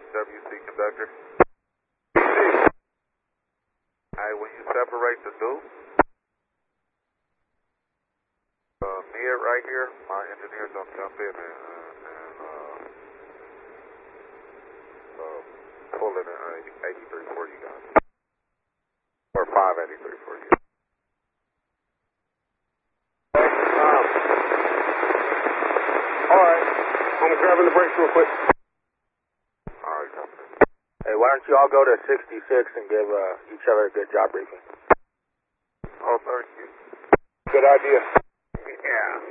WC conductor. Hey, when you separate the dupe, mid right here, my engineer's gonna jump in and pull it in 83 for you guys. Or 583 for you. Alright, I'm grabbing the brakes real quick. Alright, copy. Hey, why don't you all go to 66 and give each other a good job briefing? Oh, thank you. Good idea. Yeah.